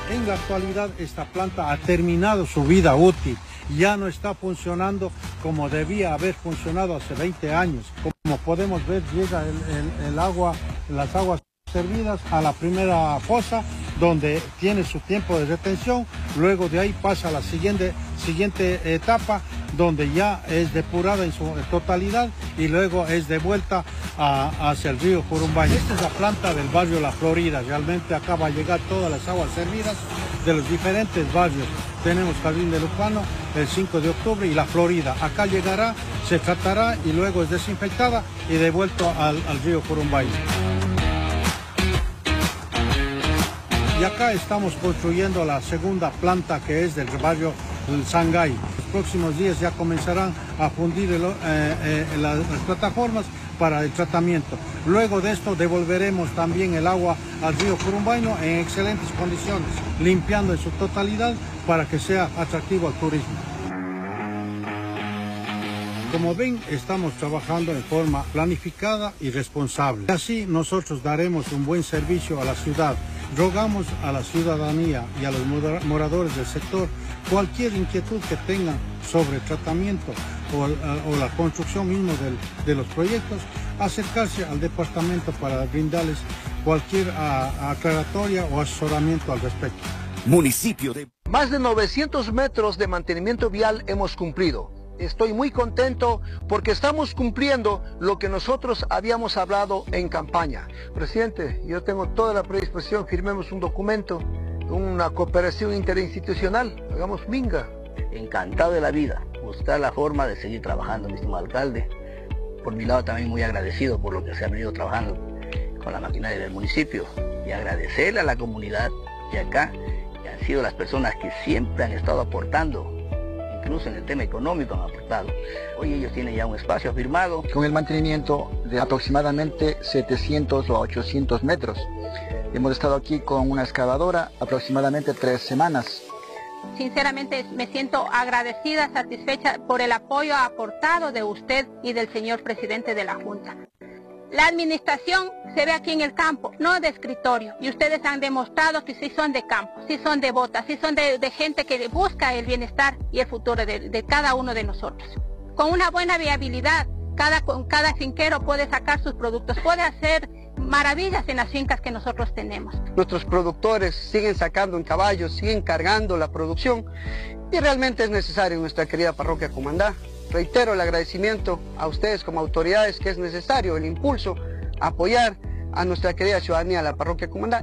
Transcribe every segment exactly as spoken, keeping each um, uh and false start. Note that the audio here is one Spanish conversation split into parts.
En la actualidad esta planta ha terminado su vida útil, ya no está funcionando como debía haber funcionado hace veinte años. Como podemos ver, llega el, el, el agua, las aguas servidas a la primera fosa, donde tiene su tiempo de retención, luego de ahí pasa a la siguiente, siguiente etapa, donde ya es depurada en su totalidad y luego es devuelta a, hacia el río Curumbaño. Esta es la planta del barrio La Florida, realmente acá va a llegar todas las aguas servidas de los diferentes barrios. Tenemos Jardín de Lujano, el cinco de octubre y La Florida. Acá llegará, se tratará y luego es desinfectada y devuelto al, al río Curumbaño. Y acá estamos construyendo la segunda planta, que es del barrio Sangay. Los próximos días ya comenzarán a fundir el, eh, eh, las, las plataformas para el tratamiento. Luego de esto devolveremos también el agua al río Curumbaño en excelentes condiciones, limpiando en su totalidad para que sea atractivo al turismo. Como ven, estamos trabajando en forma planificada y responsable. Así nosotros daremos un buen servicio a la ciudad. Rogamos a la ciudadanía y a los moradores del sector cualquier inquietud que tengan sobre el tratamiento o, o la construcción mismo del, de los proyectos, acercarse al departamento para brindarles cualquier a, aclaratoria o asesoramiento al respecto. Municipio de... Más de novecientos metros de mantenimiento vial hemos cumplido. Estoy muy contento porque estamos cumpliendo lo que nosotros habíamos hablado en campaña. Presidente, yo tengo toda la predisposición, firmemos un documento, una cooperación interinstitucional, hagamos minga. Encantado de la vida, buscar la forma de seguir trabajando, mi estimado alcalde. Por mi lado también muy agradecido por lo que se ha venido trabajando con la maquinaria del municipio y agradecerle a la comunidad de acá, que han sido las personas que siempre han estado aportando. Incluso en el tema económico han aportado. Hoy ellos tienen ya un espacio firmado. Con el mantenimiento de aproximadamente setecientos o ochocientos metros. Hemos estado aquí con una excavadora aproximadamente tres semanas. Sinceramente me siento agradecida, satisfecha por el apoyo aportado de usted y del señor presidente de la Junta. La administración se ve aquí en el campo, no de escritorio, y ustedes han demostrado que sí son de campo, sí son de botas, sí son de, de gente que busca el bienestar y el futuro de, de cada uno de nosotros. Con una buena viabilidad, cada, cada finquero puede sacar sus productos, puede hacer maravillas en las fincas que nosotros tenemos. Nuestros productores siguen sacando en caballos, siguen cargando la producción y realmente es necesario en nuestra querida parroquia Comandá. Reitero el agradecimiento a ustedes como autoridades, que es necesario el impulso, apoyar a nuestra querida ciudadanía, la parroquia Comandá.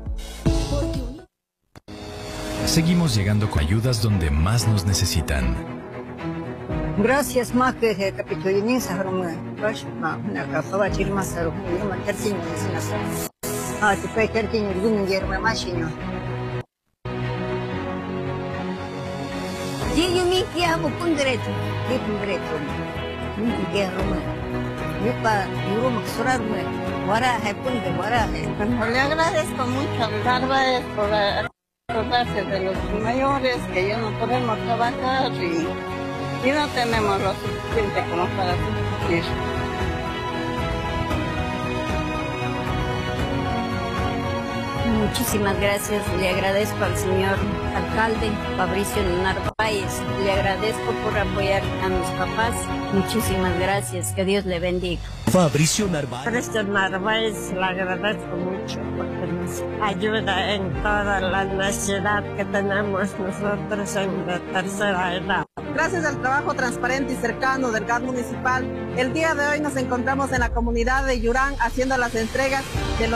Seguimos llegando con ayudas donde más nos necesitan. Gracias, más que capitulín sahruma. Ma, na kapava chirma saru. Ma tersin sinasa. Ah, tu fai tertin gun yerma machino. Dia mi kia mo pundreto. Di pundreto. Mi kia ruma. Mi pa yuro maksurar me. Wara hai punde wara hai. Le agradezco mucho al Álvarez por acordarse de los mayores, que ya no podemos trabajar y, y no tenemos lo suficiente como para subsistir. Muchísimas gracias, le agradezco al señor alcalde Fabricio Narváez, le agradezco por apoyar a mis papás, muchísimas gracias, que Dios le bendiga. Fabricio Narváez. Fabricio Narváez le agradezco mucho porque nos ayuda en toda la necesidad que tenemos nosotros en la tercera edad. Gracias al trabajo transparente y cercano del gas municipal, el día de hoy nos encontramos en la comunidad de Yurán haciendo las entregas de los